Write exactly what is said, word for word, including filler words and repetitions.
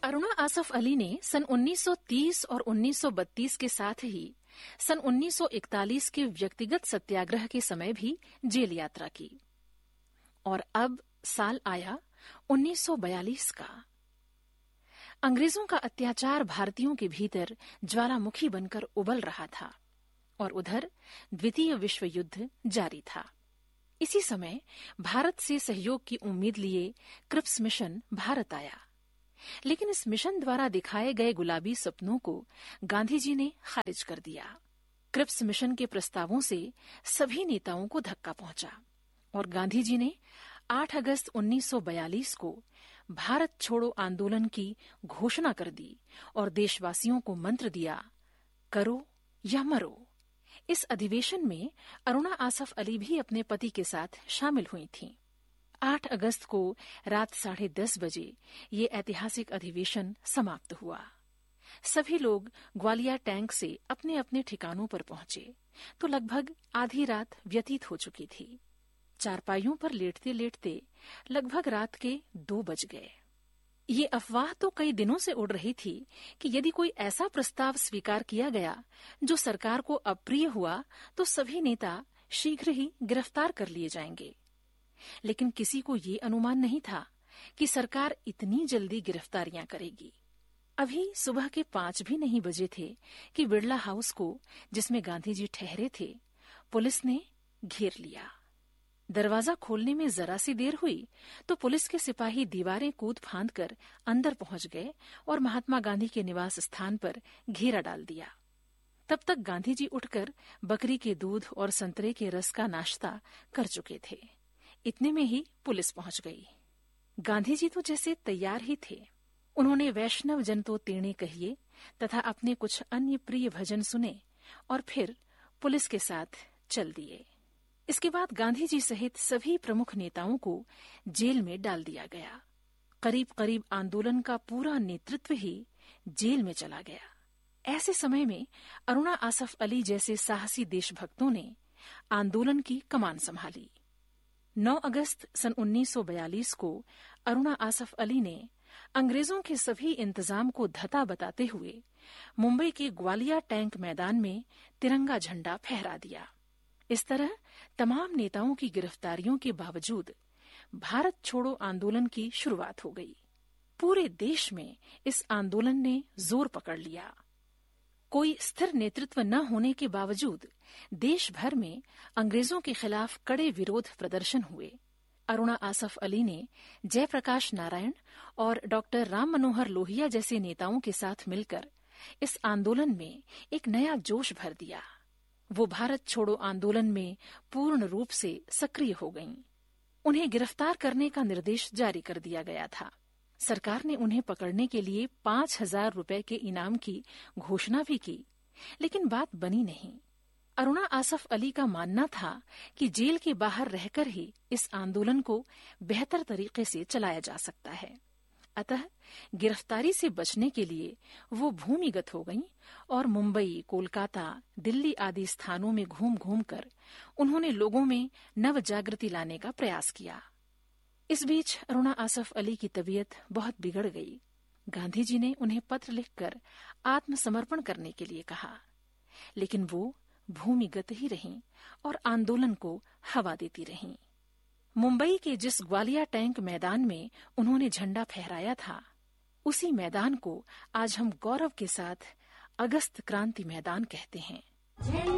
अरुणा आसफ अली ने सन उन्नीस सौ तीस और उन्नीस सौ बत्तीस के साथ ही सन उन्नीस सौ इकतालीस के व्यक्तिगत सत्याग्रह के समय भी जेल यात्रा की और अब साल आया उन्नीस सौ बयालीस का। अंग्रेजों का अत्याचार भारतीयों के भीतर ज्वालामुखी बनकर उबल रहा था और उधर द्वितीय विश्व युद्ध जारी था। इसी समय भारत से सहयोग की उम्मीद लिए क्रिप्स मिशन भारत आया, लेकिन इस मिशन द्वारा दिखाए गए गुलाबी सपनों को गांधी जी ने खारिज कर दिया। क्रिप्स मिशन के प्रस्तावों से सभी नेताओं को धक्का पहुंचा और गांधी जी ने आठ अगस्त उन्नीस सौ बयालीस को भारत छोड़ो आंदोलन की घोषणा कर दी और देशवासियों को मंत्र दिया, करो या मरो। इस अधिवेशन में अरुणा आसफ अली भी अपने पति के साथ शामिल हुई थीं। आठ अगस्त को रात साढ़े दस बजे ये ऐतिहासिक अधिवेशन समाप्त हुआ। सभी लोग ग्वालियर टैंक से अपने अपने ठिकानों पर पहुंचे तो लगभग आधी रात व्यतीत हो चुकी थी। चारपाइयों पर लेटते लेटते लगभग रात के दो बज गए। ये अफवाह तो कई दिनों से उड़ रही थी कि यदि कोई ऐसा प्रस्ताव स्वीकार किया गया जो सरकार को अप्रिय हुआ तो सभी नेता शीघ्र ही गिरफ्तार कर लिए जाएंगे। लेकिन किसी को ये अनुमान नहीं था कि सरकार इतनी जल्दी गिरफ्तारियां करेगी। अभी सुबह के पांच भी नहीं बजे थे कि बिड़ला हाउस को, जिसमें गांधी जी ठहरे थे, पुलिस ने घेर लिया। दरवाजा खोलने में जरा सी देर हुई तो पुलिस के सिपाही दीवारें कूद फांद कर अंदर पहुंच गए और महात्मा गांधी के निवास स्थान पर घेरा डाल दिया। तब तक गांधी जी उठकर बकरी के दूध और संतरे के रस का नाश्ता कर चुके थे। इतने में ही पुलिस पहुंच गई। गांधी जी तो जैसे तैयार ही थे। उन्होंने वैष्णव जन तो तेणे कहिए तथा अपने कुछ अन्य प्रिय भजन सुने और फिर पुलिस के साथ चल दिए। इसके बाद गांधी जी सहित सभी प्रमुख नेताओं को जेल में डाल दिया गया। करीब करीब आंदोलन का पूरा नेतृत्व ही जेल में चला गया। ऐसे समय में अरुणा आसफ अली जैसे साहसी देशभक्तों ने आंदोलन की कमान संभाली। नौ अगस्त सन उन्नीस सौ बयालीस को अरुणा आसफ अली ने अंग्रेजों के सभी इंतजाम को धता बताते हुए मुंबई के ग्वालियर टैंक मैदान में तिरंगा झंडा फहरा दिया। इस तरह तमाम नेताओं की गिरफ्तारियों के बावजूद भारत छोड़ो आंदोलन की शुरुआत हो गई। पूरे देश में इस आंदोलन ने जोर पकड़ लिया। कोई स्थिर नेतृत्व न होने के बावजूद देश भर में अंग्रेजों के खिलाफ कड़े विरोध प्रदर्शन हुए। अरुणा आसफ अली ने जयप्रकाश नारायण और डॉक्टर राम मनोहर लोहिया जैसे नेताओं के साथ मिलकर इस आंदोलन में एक नया जोश भर दिया। वो भारत छोड़ो आंदोलन में पूर्ण रूप से सक्रिय हो गईं। उन्हें गिरफ्तार करने का निर्देश जारी कर दिया गया था। सरकार ने उन्हें पकड़ने के लिए पांच हजार रुपए के इनाम की घोषणा भी की, लेकिन बात बनी नहीं। अरुणा आसफ अली का मानना था कि जेल के बाहर रहकर ही इस आंदोलन को बेहतर तरीके से चलाया जा सकता है। अतः गिरफ्तारी से बचने के लिए वो भूमिगत हो गईं और मुंबई, कोलकाता, दिल्ली आदि स्थानों में घूम घूम कर उन्होंने लोगों में नव जागृति लाने का प्रयास किया। इस बीच अरुणा आसफ अली की तबीयत बहुत बिगड़ गई। गांधी जी ने उन्हें पत्र लिखकर आत्मसमर्पण करने के लिए कहा, लेकिन वो भूमिगत ही रहीं और आंदोलन को हवा देती रहीं। मुंबई के जिस ग्वालियर टैंक मैदान में उन्होंने झंडा फहराया था, उसी मैदान को आज हम गौरव के साथ अगस्त क्रांति मैदान कहते हैं।